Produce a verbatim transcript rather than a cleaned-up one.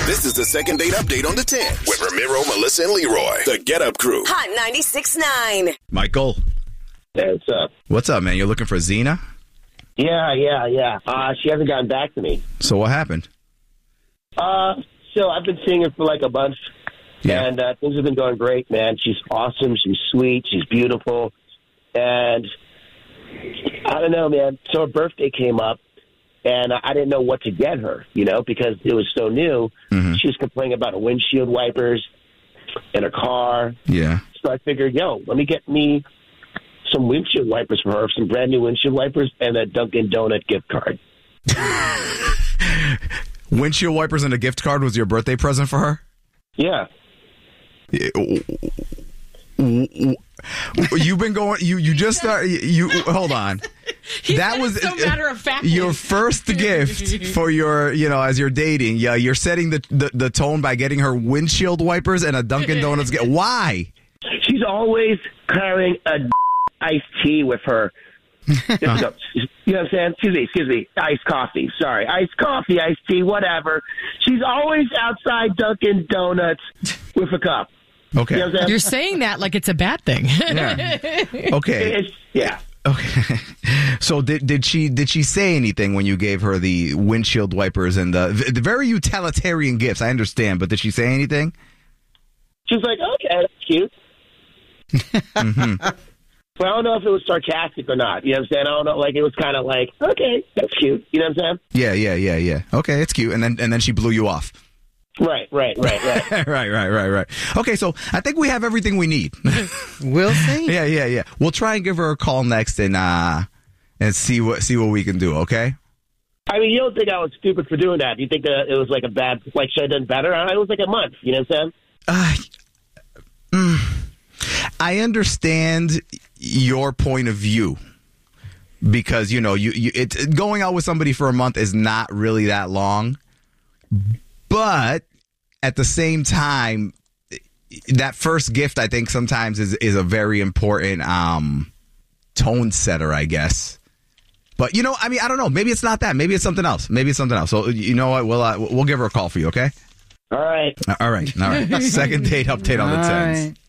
This is the second date update on the tenth with Ramiro, Melissa, and Leroy. The Get Up Crew. Hot ninety-six point nine. Michael. Hey, what's up? What's up, man? You're looking for Xena? Yeah, yeah, yeah. Uh, she hasn't gotten back to me. So what happened? Uh, so I've been seeing her for like a month, Yeah. and uh, things have been going great, man. She's awesome. She's sweet. She's beautiful. And I don't know, man. So her birthday came up, and I didn't know what to get her, you know, because it was so new. Mm-hmm. She was complaining about her windshield wipers in her car. Yeah. So I figured, yo, let me get me some windshield wipers for her, some brand new windshield wipers, and a Dunkin' Donut gift card. Windshield wipers and a gift card was your birthday present for her? Yeah. You've been going. You you just start. You hold on. He that said was it so matter of fact. your first gift for your, you know, as you're dating. Yeah, you're setting the, the, the tone by getting her windshield wipers and a Dunkin' Donuts gift. Why? She's always carrying a iced tea with her. You know what I'm saying? Excuse me, excuse me. Iced coffee. Sorry. Iced coffee, iced tea, whatever. She's always outside Dunkin' Donuts with a cup. Okay. You know what I'm saying? You're saying that like it's a bad thing. Yeah. Okay. It's, yeah. Okay. So did did she did she say anything when you gave her the windshield wipers and the the very utilitarian gifts? I understand, but did she say anything? She's like, okay, that's cute. Mm-hmm. But I don't know if it was sarcastic or not. You know what I'm saying? I don't know. Like, it was kind of like, okay, that's cute. You know what I'm saying? Yeah, yeah, yeah, yeah. Okay, it's cute. And then and then she blew you off. Right, right, right, right. right, right, right, right. Okay, so I think we have everything we need. We'll see. Yeah, yeah, yeah. We'll try and give her a call next and uh and see what see what we can do. Okay. I mean, you don't think I was stupid for doing that? You think that it was like a bad, like, should I have done better? It was like a month. You know what I'm saying? Uh, mm, I understand your point of view because you know you, you it's going out with somebody for a month is not really that long, but at the same time, that first gift I think sometimes is is a very important um, tone setter, I guess. But you know, I mean, I don't know. Maybe it's not that. Maybe it's something else. Maybe it's something else. So you know what? We'll uh, we'll give her a call for you. Okay. All right. All right. All right. Second date update on the tens.